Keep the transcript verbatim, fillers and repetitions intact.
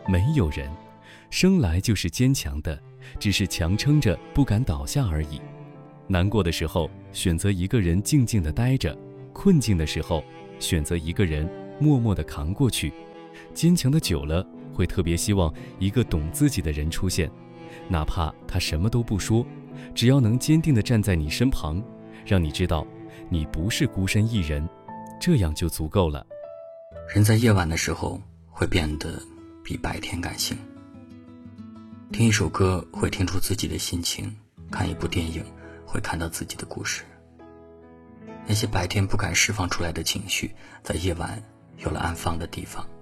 没有人生来就是坚强的，只是强撑着不敢倒下而已。难过的时候，选择一个人静静地待着；困境的时候，选择一个人默默地扛过去。坚强的久了，会特别希望一个懂自己的人出现，哪怕他什么都不说，只要能坚定地站在你身旁，让你知道你不是孤身一人，这样就足够了。 人在夜晚的时候会变得比白天感性，听一首歌会听出自己的心情，看一部电影会看到自己的故事。那些白天不敢释放出来的情绪，在夜晚有了安放的地方。